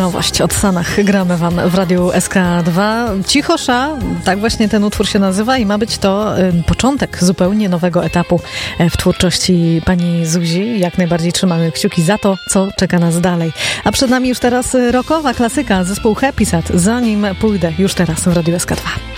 nowość od Sanach gramy wam w Radiu SK2. Cichosza, tak właśnie ten utwór się nazywa i ma być to początek zupełnie nowego etapu w twórczości pani Zuzi. Jak najbardziej trzymamy kciuki za to, co czeka nas dalej. A przed nami już teraz rockowa klasyka, zespół Happy Sad. Zanim pójdę, już teraz w Radiu SK2.